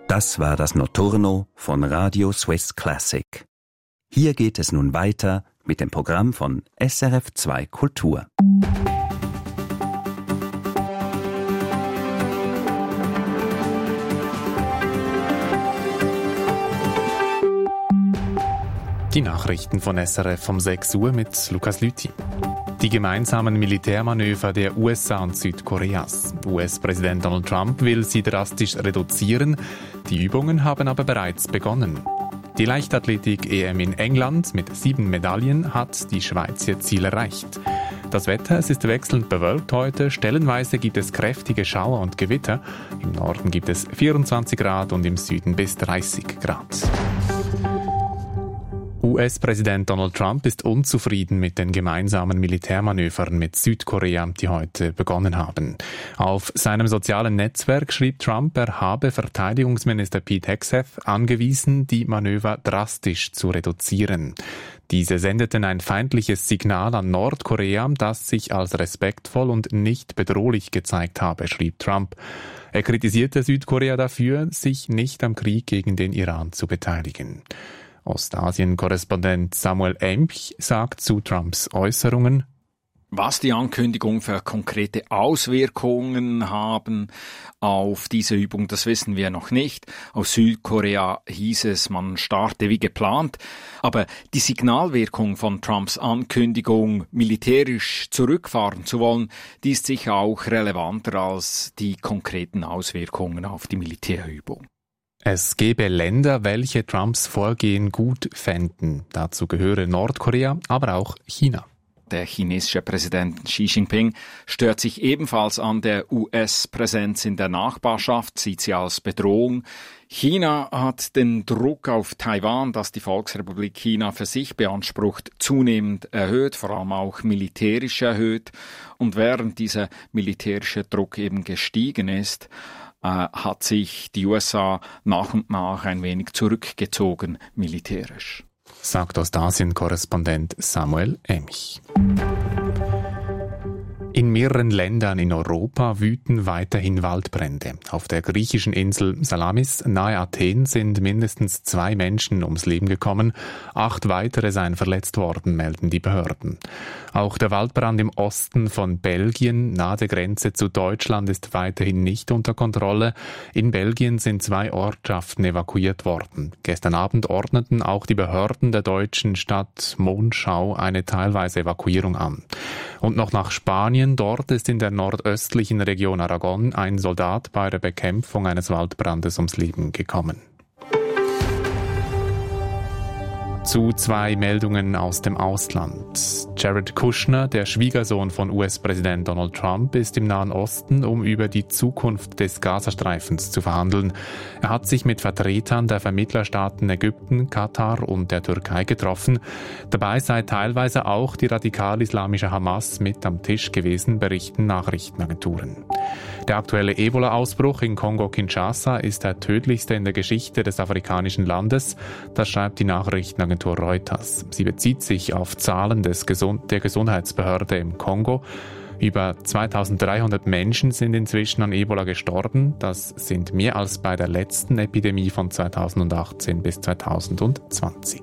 Das war das Notturno von Radio Swiss Classic. Hier geht es nun weiter mit dem Programm von SRF 2 Kultur. Die Nachrichten von SRF um 6 Uhr mit Lukas Lüthi. Die gemeinsamen Militärmanöver der USA und Südkoreas. US-Präsident Donald Trump will sie drastisch reduzieren. Die Übungen haben aber bereits begonnen. Die Leichtathletik-EM in England mit 7 Medaillen hat die Schweiz ihr Ziel erreicht. Das Wetter, es ist wechselnd bewölkt heute. Stellenweise gibt es kräftige Schauer und Gewitter. Im Norden gibt es 24 Grad und im Süden bis 30 Grad. US-Präsident Donald Trump ist unzufrieden mit den gemeinsamen Militärmanövern mit Südkorea, die heute begonnen haben. Auf seinem sozialen Netzwerk schrieb Trump, er habe Verteidigungsminister Pete Hegseth angewiesen, die Manöver drastisch zu reduzieren. Diese sendeten ein feindliches Signal an Nordkorea, das sich als respektvoll und nicht bedrohlich gezeigt habe, schrieb Trump. Er kritisierte Südkorea dafür, sich nicht am Krieg gegen den Iran zu beteiligen. Ostasien-Korrespondent Samuel Emch sagt zu Trumps Äußerungen: Was die Ankündigung für konkrete Auswirkungen haben auf diese Übung, das wissen wir noch nicht. Aus Südkorea hieß es, man starte wie geplant. Aber die Signalwirkung von Trumps Ankündigung, militärisch zurückfahren zu wollen, die ist sicher auch relevanter als die konkreten Auswirkungen auf die Militärübung. Es gebe Länder, welche Trumps Vorgehen gut fänden. Dazu gehöre Nordkorea, aber auch China. Der chinesische Präsident Xi Jinping stört sich ebenfalls an der US-Präsenz in der Nachbarschaft, sieht sie als Bedrohung. China hat den Druck auf Taiwan, das die Volksrepublik China für sich beansprucht, zunehmend erhöht, vor allem auch militärisch erhöht. Und während dieser militärische Druck eben gestiegen ist, hat sich die USA nach und nach ein wenig zurückgezogen militärisch. Sagt Ostasien-Korrespondent Samuel Emch. In mehreren Ländern in Europa wüten weiterhin Waldbrände. Auf der griechischen Insel Salamis nahe Athen sind mindestens 2 Menschen ums Leben gekommen. 8 weitere seien verletzt worden, melden die Behörden. Auch der Waldbrand im Osten von Belgien nahe der Grenze zu Deutschland ist weiterhin nicht unter Kontrolle. In Belgien sind 2 Ortschaften evakuiert worden. Gestern Abend ordneten auch die Behörden der deutschen Stadt Monschau eine teilweise Evakuierung an. Und noch nach Spanien. Dort ist in der nordöstlichen Region Aragon ein Soldat bei der Bekämpfung eines Waldbrandes ums Leben gekommen. Zu 2 Meldungen aus dem Ausland. Jared Kushner, der Schwiegersohn von US-Präsident Donald Trump, ist im Nahen Osten, um über die Zukunft des Gazastreifens zu verhandeln. Er hat sich mit Vertretern der Vermittlerstaaten Ägypten, Katar und der Türkei getroffen. Dabei sei teilweise auch die radikal-islamische Hamas mit am Tisch gewesen, berichten Nachrichtenagenturen. Der aktuelle Ebola-Ausbruch in Kongo-Kinshasa ist der tödlichste in der Geschichte des afrikanischen Landes. Das schreibt die Nachrichtenagentur Reuters. Sie bezieht sich auf Zahlen der Gesundheitsbehörde im Kongo. Über 2300 Menschen sind inzwischen an Ebola gestorben. Das sind mehr als bei der letzten Epidemie von 2018 bis 2020.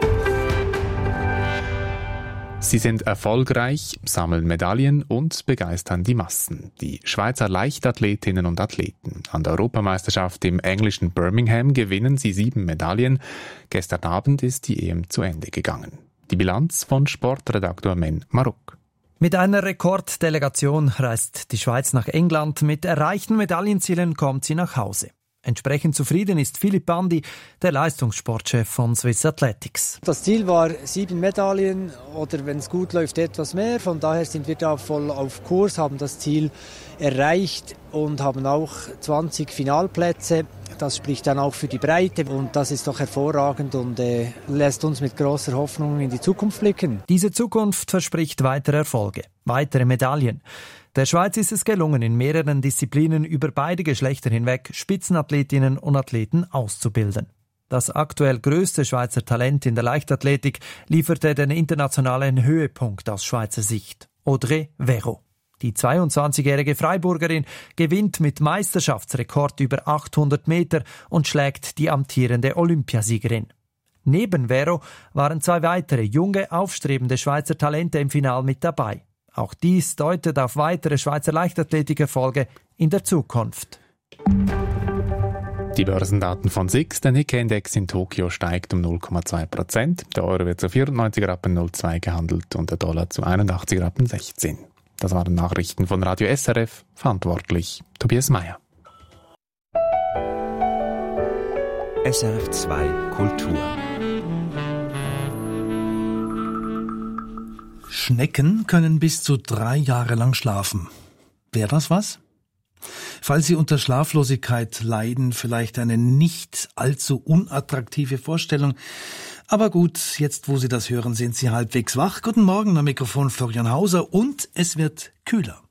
Sie sind erfolgreich, sammeln Medaillen und begeistern die Massen. Die Schweizer Leichtathletinnen und Athleten. An der Europameisterschaft im englischen Birmingham gewinnen sie 7 Medaillen. Gestern Abend ist die EM zu Ende gegangen. Die Bilanz von Sportredaktor Men Maruk. Mit einer Rekorddelegation reist die Schweiz nach England. Mit erreichten Medaillenzielen kommt sie nach Hause. Entsprechend zufrieden ist Philipp Bandi, der Leistungssportchef von Swiss Athletics. Das Ziel war 7 Medaillen oder wenn es gut läuft etwas mehr. Von daher sind wir da voll auf Kurs, haben das Ziel erreicht und haben auch 20 Finalplätze. Das spricht dann auch für die Breite und das ist doch hervorragend und lässt uns mit großer Hoffnung in die Zukunft blicken. Diese Zukunft verspricht weitere Erfolge, weitere Medaillen. Der Schweiz ist es gelungen, in mehreren Disziplinen über beide Geschlechter hinweg Spitzenathletinnen und Athleten auszubilden. Das aktuell größte Schweizer Talent in der Leichtathletik lieferte den internationalen Höhepunkt aus Schweizer Sicht. Audrey Verreau. Die 22-jährige Freiburgerin gewinnt mit Meisterschaftsrekord über 800 Meter und schlägt die amtierende Olympiasiegerin. Neben Vero waren 2 weitere junge, aufstrebende Schweizer Talente im Finale mit dabei. Auch dies deutet auf weitere Schweizer Leichtathletikerfolge in der Zukunft. Die Börsendaten von SIX, der Nikkei-Index in Tokio steigt um 0,2%. Der Euro wird zu 94,02 gehandelt und der Dollar zu 81,16. Das waren Nachrichten von Radio SRF, verantwortlich Tobias Meyer. SRF 2 Kultur. Schnecken können bis zu 3 Jahre lang schlafen. Wäre das was? Falls Sie unter Schlaflosigkeit leiden, vielleicht eine nicht allzu unattraktive Vorstellung. Aber gut, jetzt wo Sie das hören, sind Sie halbwegs wach. Guten Morgen, am Mikrofon Florian Hauser und es wird kühler.